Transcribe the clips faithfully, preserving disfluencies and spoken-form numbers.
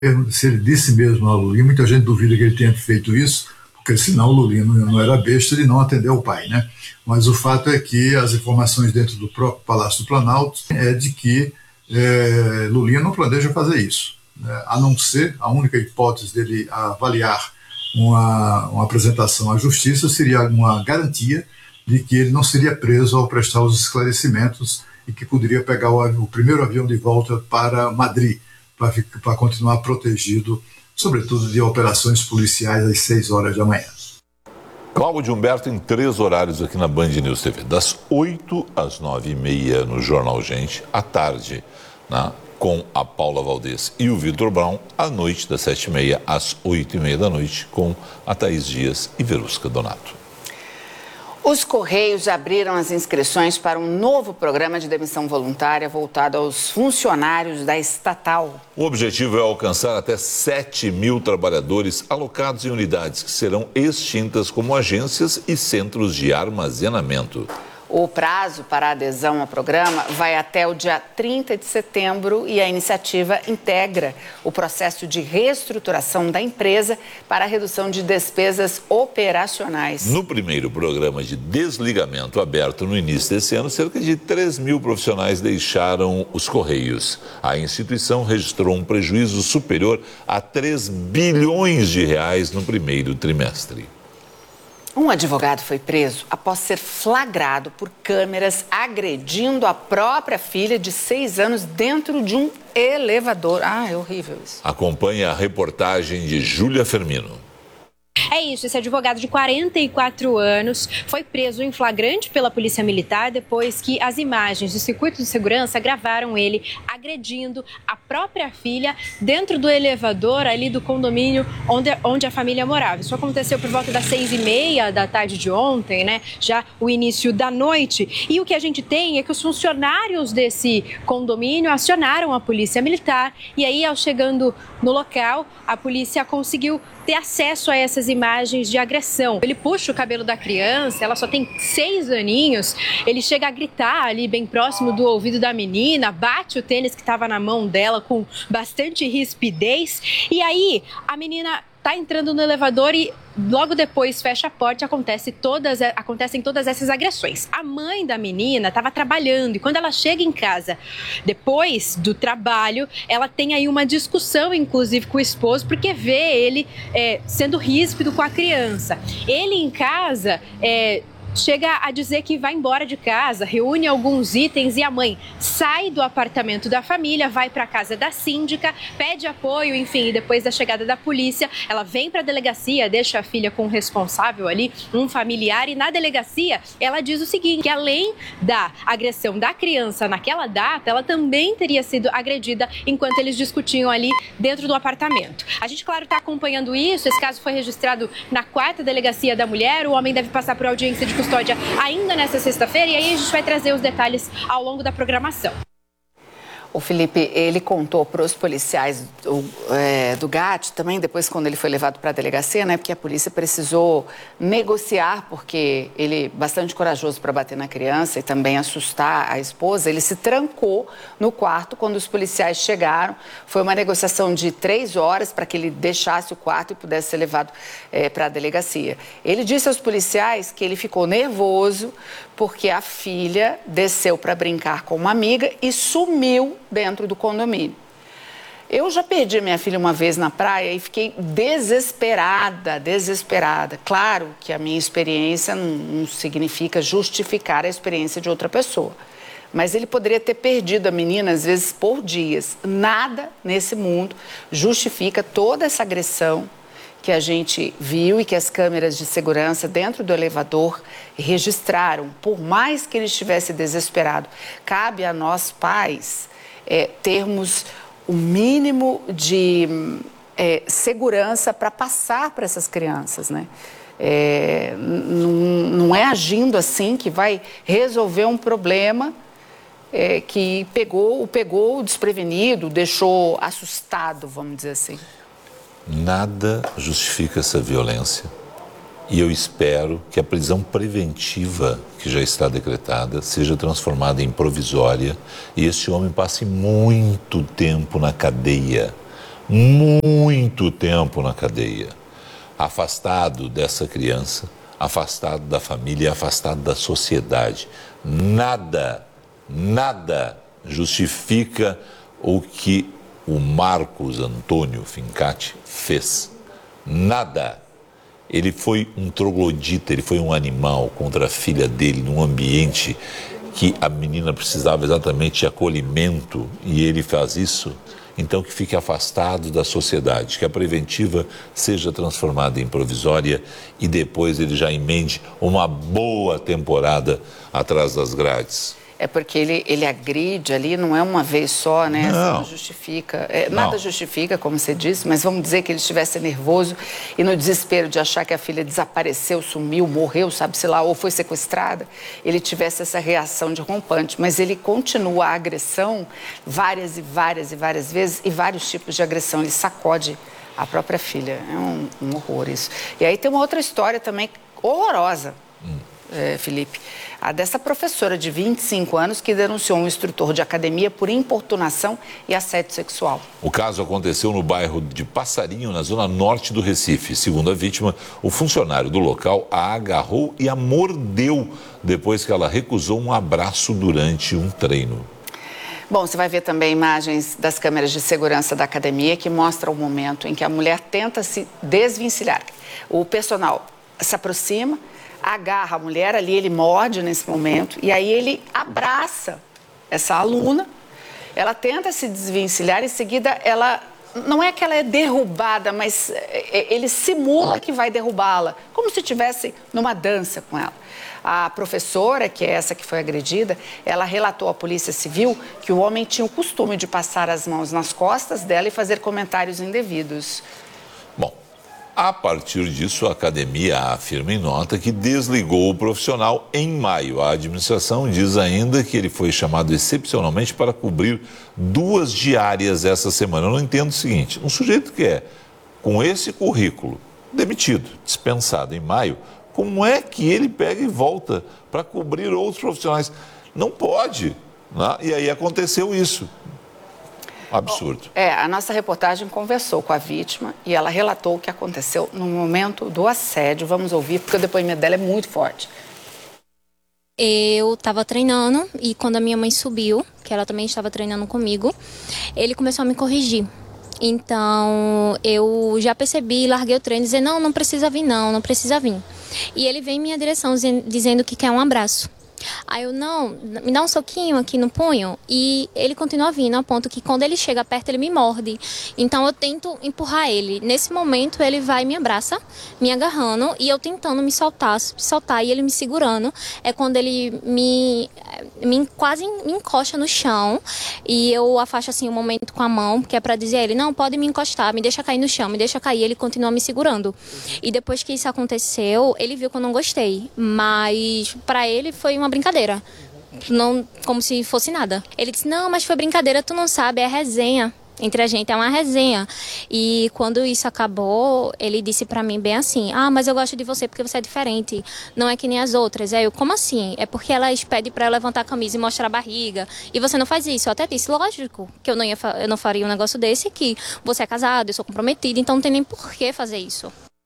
Se ele disse mesmo ao Lulinha, muita gente duvida que ele tenha feito isso, porque senão o Lulinha não, não era besta, ele não atendeu o pai, né? Mas o fato é que as informações dentro do próprio Palácio do Planalto é de que é, Lulinha não planeja fazer isso, né? A não ser, a única hipótese dele avaliar uma, uma apresentação à justiça seria uma garantia de que ele não seria preso ao prestar os esclarecimentos e que poderia pegar o, o primeiro avião de volta para Madrid, para continuar protegido, sobretudo de operações policiais às seis horas da manhã. Cláudio Humberto em três horários aqui na Band News T V, das oito às nove e meia no Jornal Gente, à tarde, né, com a Paula Valdez e o Vitor Brown, à noite das sete e meia às oito e meia da noite, com a Thaís Dias e Verusca Donato. Os Correios abriram as inscrições para um novo programa de demissão voluntária voltado aos funcionários da estatal. O objetivo é alcançar até sete mil trabalhadores alocados em unidades que serão extintas como agências e centros de armazenamento. O prazo para a adesão ao programa vai até o dia trinta de setembro e a iniciativa integra o processo de reestruturação da empresa para a redução de despesas operacionais. No primeiro programa de desligamento aberto no início desse ano, cerca de três mil profissionais deixaram os Correios. A instituição registrou um prejuízo superior a três bilhões de reais no primeiro trimestre. Um advogado foi preso após ser flagrado por câmeras agredindo a própria filha de seis anos dentro de um elevador. Ah, é horrível isso. Acompanhe a reportagem de Júlia Fermino. É isso, esse advogado de quarenta e quatro anos foi preso em flagrante pela Polícia Militar depois que as imagens do circuito de segurança gravaram ele agredindo a própria filha dentro do elevador ali do condomínio onde, onde a família morava. Isso aconteceu por volta das seis e meia da tarde de ontem, né? Já o início da noite. E o que a gente tem é que os funcionários desse condomínio acionaram a Polícia Militar e aí, ao chegando no local, a polícia conseguiu ter acesso a essas imagens de agressão. Ele puxa o cabelo da criança, ela só tem seis aninhos, ele chega a gritar ali bem próximo do ouvido da menina, bate o tênis que estava na mão dela com bastante rispidez, e aí a menina tá entrando no elevador e logo depois fecha a porta e acontece todas, acontecem todas essas agressões. A mãe da menina estava trabalhando e quando ela chega em casa, depois do trabalho, ela tem aí uma discussão, inclusive, com o esposo, porque vê ele é, sendo ríspido com a criança. Ele em casa é, chega a dizer que vai embora de casa, reúne alguns itens e a mãe sai do apartamento da família, vai para a casa da síndica, pede apoio, enfim, e depois da chegada da polícia, ela vem para a delegacia, deixa a filha com um responsável ali, um familiar, e na delegacia ela diz o seguinte, que além da agressão da criança naquela data, ela também teria sido agredida enquanto eles discutiam ali dentro do apartamento. A gente, claro, está acompanhando isso, esse caso foi registrado na quarta delegacia da mulher, o homem deve passar por audiência de custódia ainda nessa sexta-feira e aí a gente vai trazer os detalhes ao longo da programação. O Felipe, ele contou para os policiais do, é, do G A T também, depois quando ele foi levado para a delegacia, né, porque a polícia precisou negociar, porque ele, bastante corajoso para bater na criança e também assustar a esposa, ele se trancou no quarto quando os policiais chegaram. Foi uma negociação de três horas para que ele deixasse o quarto e pudesse ser levado é, para a delegacia. Ele disse aos policiais que ele ficou nervoso porque a filha desceu para brincar com uma amiga e sumiu dentro do condomínio. Eu já perdi minha filha uma vez na praia e fiquei desesperada, desesperada. Claro que a minha experiência não, não significa justificar a experiência de outra pessoa. Mas ele poderia ter perdido a menina, às vezes, por dias. Nada nesse mundo justifica toda essa agressão que a gente viu e que as câmeras de segurança dentro do elevador registraram. Por mais que ele estivesse desesperado, cabe a nós, pais, é, termos o mínimo de é, segurança para passar para essas crianças, né? É, não, não é agindo assim que vai resolver um problema é, que pegou, o pegou desprevenido, deixou assustado, vamos dizer assim. Nada justifica essa violência e eu espero que a prisão preventiva que já está decretada seja transformada em provisória e esse homem passe muito tempo na cadeia, muito tempo na cadeia, afastado dessa criança, afastado da família, afastado da sociedade. Nada, nada justifica o que o Marcos Antônio Fincati fez. Nada. Ele foi um troglodita, ele foi um animal contra a filha dele num ambiente que a menina precisava exatamente de acolhimento e ele faz isso. Então que fique afastado da sociedade, que a preventiva seja transformada em provisória e depois ele já emende uma boa temporada atrás das grades. É porque ele, ele agride ali, não é uma vez só, né? Não, não justifica. É, nada não. justifica, como você disse, mas vamos dizer que ele estivesse nervoso e no desespero de achar que a filha desapareceu, sumiu, morreu, sabe-se lá, ou foi sequestrada, ele tivesse essa reação de rompante. Mas ele continua a agressão várias e várias e várias vezes e vários tipos de agressão. Ele sacode a própria filha. É um, um horror isso. E aí tem uma outra história também horrorosa. Hum. É, Felipe, a dessa professora de vinte e cinco anos que denunciou um instrutor de academia por importunação e assédio sexual. O caso aconteceu no bairro de Passarinho, na zona norte do Recife. Segundo a vítima, o funcionário do local a agarrou e a mordeu depois que ela recusou um abraço durante um treino. Bom, você vai ver também imagens das câmeras de segurança da academia que mostram o momento em que a mulher tenta se desvencilhar. O personal se aproxima, agarra a mulher ali, ele morde nesse momento e aí ele abraça essa aluna, ela tenta se desvencilhar, em seguida ela, não é que ela é derrubada, mas ele simula que vai derrubá-la, como se estivesse numa dança com ela. A professora, que é essa que foi agredida, ela relatou à Polícia Civil que o homem tinha o costume de passar as mãos nas costas dela e fazer comentários indevidos. Bom, a partir disso, a academia afirma em nota que desligou o profissional em maio. A administração diz ainda que ele foi chamado excepcionalmente para cobrir duas diárias essa semana. Eu não entendo o seguinte, um sujeito que é, com esse currículo, demitido, dispensado em maio, como é que ele pega e volta para cobrir outros profissionais? Não pode, né? E aí aconteceu isso. Absurdo. É, a nossa reportagem conversou com a vítima e ela relatou o que aconteceu no momento do assédio. Vamos ouvir, porque o depoimento dela é muito forte. Eu estava treinando e quando a minha mãe subiu, que ela também estava treinando comigo, ele começou a me corrigir. Então, eu já percebi, larguei o treino, dizer, não, não precisa vir não, não precisa vir. E ele vem em minha direção dizendo que quer um abraço. Aí eu, não, me dá um soquinho aqui no punho. E ele continua vindo, a ponto que quando ele chega perto, ele me morde. Então eu tento empurrar ele. Nesse momento, ele vai e me abraça, me agarrando, e eu tentando me soltar, me soltar, e ele me segurando. É quando ele me, me quase me encosta no chão, e eu afasto assim um momento com a mão, que é pra dizer a ele, não, pode me encostar, me deixa cair no chão, me deixa cair. Ele continua me segurando. E depois que isso aconteceu, ele viu que eu não gostei. Mas pra ele foi uma brincadeira, não, como se fosse nada. Ele disse, não, mas foi brincadeira, tu não sabe, é resenha. Entre a gente, é uma resenha. E quando isso acabou, ele disse pra mim bem assim, ah, mas eu gosto de você porque você é diferente, não é que nem as outras. Aí eu, como assim? É porque elas pedem pra eu levantar a camisa e mostrar a barriga, e você não faz isso. Eu até disse, lógico, que eu não, ia, eu não faria um negócio desse, que você é casado, eu sou comprometida, então não tem nem por que fazer isso.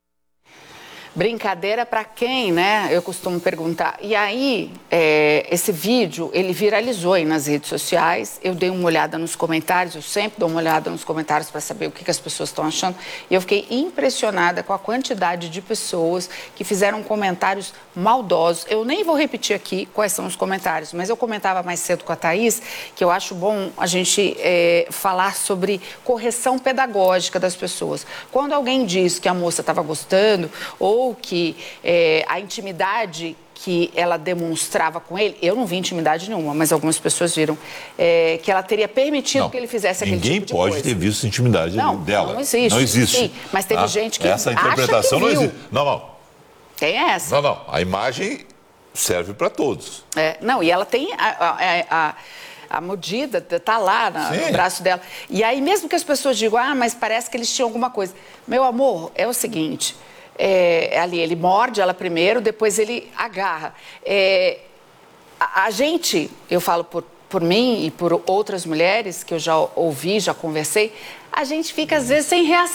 Brincadeira para quem, né? Eu costumo perguntar. E aí, é, esse vídeo, ele viralizou aí nas redes sociais. Eu dei uma olhada nos comentários, eu sempre dou uma olhada nos comentários para saber o que, que as pessoas estão achando. E eu fiquei impressionada com a quantidade de pessoas que fizeram comentários maldosos. Eu nem vou repetir aqui quais são os comentários, mas eu comentava mais cedo com a Thaís que eu acho bom a gente é, falar sobre correção pedagógica das pessoas. Quando alguém diz que a moça estava gostando, ou que é, a intimidade que ela demonstrava com ele, eu não vi intimidade nenhuma, mas algumas pessoas viram, é, que ela teria permitido não, que ele fizesse aquele tipo de coisa. Ninguém pode ter visto intimidade não, dela. Não existe. Não existe. Sim, mas teve ah, gente que essa interpretação acha que não viu. existe. Não, não. Tem essa. Não, não. A imagem serve para todos. É, não, e ela tem a... a, a A mordida tá lá na, no braço dela. E aí, mesmo que as pessoas digam, ah, mas parece que eles tinham alguma coisa. Meu amor, é o seguinte, é, ali ele morde ela primeiro, depois ele agarra. É, a, a gente, eu falo por, por mim e por outras mulheres que eu já ouvi, já conversei, a gente fica às vezes sem reação.